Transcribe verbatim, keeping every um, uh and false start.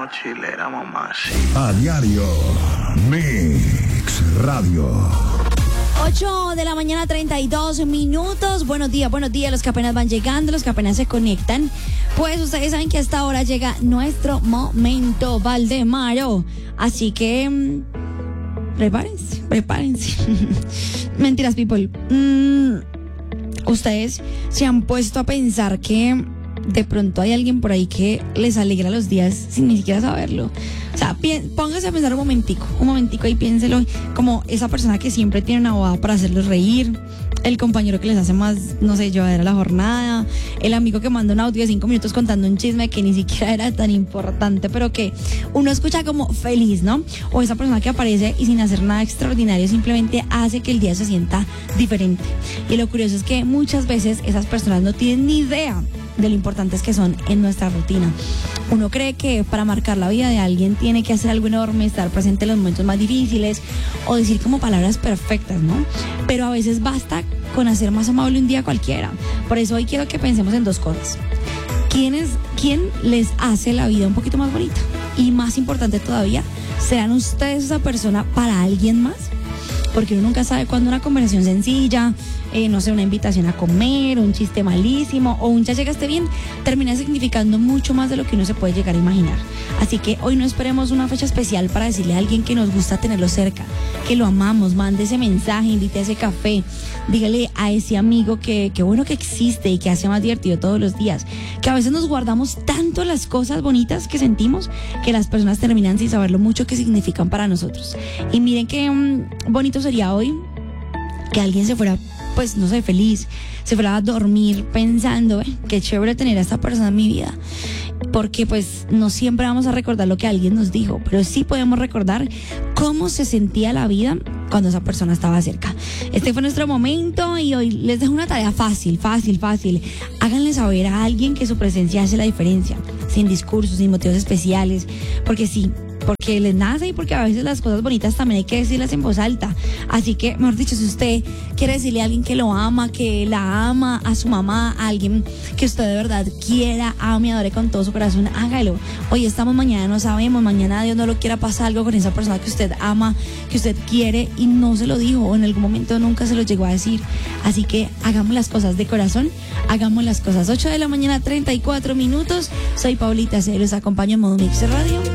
mochilera, mamá. Sí. A diario, Mix Radio. ocho de la mañana, treinta y dos minutos. Buenos días, buenos días, los que apenas van llegando, los que apenas se conectan. Pues ustedes saben que hasta ahora llega nuestro momento Valdemaro. Así que mmm, prepárense, prepárense. Mentiras, people. Mm, ustedes se han puesto a pensar que de pronto hay alguien por ahí que les alegra los días sin ni siquiera saberlo. O sea, pi- póngase a pensar un momentico, un momentico y piénselo como esa persona que siempre tiene una bobada para hacerlos reír, el compañero que les hace más, no sé, llevadera la jornada, el amigo que manda un audio de cinco minutos contando un chisme que ni siquiera era tan importante, pero que uno escucha como feliz, ¿no? O esa persona que aparece y sin hacer nada extraordinario simplemente hace que el día se sienta diferente. Y lo curioso es que muchas veces esas personas no tienen ni idea de lo importantes que son en nuestra rutina. Uno cree que para marcar la vida de alguien tiene que hacer algo enorme, estar presente en los momentos más difíciles o decir como palabras perfectas, ¿no? Pero a veces basta con hacer más amable un día cualquiera. Por eso hoy quiero que pensemos en dos cosas. ¿Quién es, quién les hace la vida un poquito más bonita? Y más importante todavía, ¿serán ustedes esa persona para alguien más? Porque uno nunca sabe cuándo una conversación sencilla, eh, no sé, una invitación a comer, un chiste malísimo o un ya llegaste bien, termina significando mucho más de lo que uno se puede llegar a imaginar. Así que hoy no esperemos una fecha especial para decirle a alguien que nos gusta tenerlo cerca, que lo amamos, mande ese mensaje, invite a ese café, dígale a ese amigo que, que bueno que existe y que hace más divertido todos los días, que a veces nos guardamos tanto las cosas bonitas que sentimos que las personas terminan sin saber lo mucho que significan para nosotros. Y miren qué um, bonito sería hoy que alguien se fuera, pues no sé, feliz, se fuera a dormir pensando, eh, qué chévere tener a esta persona en mi vida, porque pues no siempre vamos a recordar lo que alguien nos dijo, pero sí podemos recordar cómo se sentía la vida cuando esa persona estaba cerca. Este fue nuestro momento y hoy les dejo una tarea fácil, fácil, fácil. Háganle saber a alguien que su presencia hace la diferencia, sin discursos, sin motivos especiales, porque sí, porque les nace y porque a veces las cosas bonitas también hay que decirlas en voz alta. Así que, mejor dicho, si usted quiere decirle a alguien que lo ama, que la ama, a su mamá, a alguien que usted de verdad quiera, ame, adore con todo su corazón, hágalo. Hoy estamos, mañana no sabemos, mañana Dios no lo quiera, pasa algo con esa persona que usted ama, que usted quiere y no se lo dijo o en algún momento nunca se lo llegó a decir. Así que hagamos las cosas de corazón, hagamos las cosas. ocho de la mañana, treinta y cuatro minutos. Soy Paulita, se los acompaño en Modo Mix Radio.